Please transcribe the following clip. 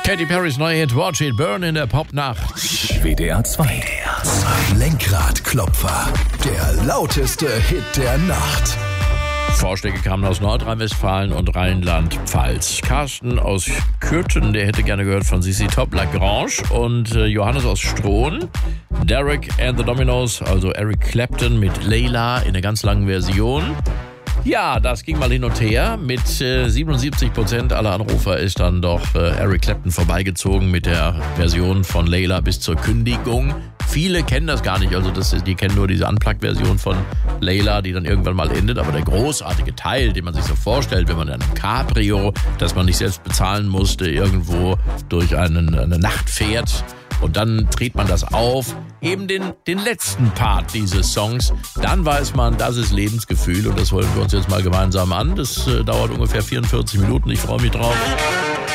Katy Perrys neue Hit Watch It Burn in der Popnacht. WDR 2. Lenkradklopfer. Der lauteste Hit der Nacht. Vorschläge kamen aus Nordrhein-Westfalen und Rheinland-Pfalz. Carsten aus Kürten, der hätte gerne gehört von CC Top, Lagrange. Und Johannes aus Strohn. Derek and the Dominos, also Eric Clapton mit Layla in einer ganz langen Version. Ja, das ging mal hin und her. Mit 77% aller Anrufer ist dann doch Eric Clapton vorbeigezogen mit der Version von Layla bis zur Kündigung. Viele kennen das gar nicht, also die kennen nur diese Unplugged-Version von Layla, die dann irgendwann mal endet. Aber der großartige Teil, den man sich so vorstellt, wenn man in einem Cabrio, das man nicht selbst bezahlen musste, irgendwo durch eine Nacht fährt und dann dreht man das auf, eben den letzten Part dieses Songs, dann weiß man, das ist Lebensgefühl und das wollen wir uns jetzt mal gemeinsam an. Das dauert ungefähr 44 Minuten, ich freue mich drauf.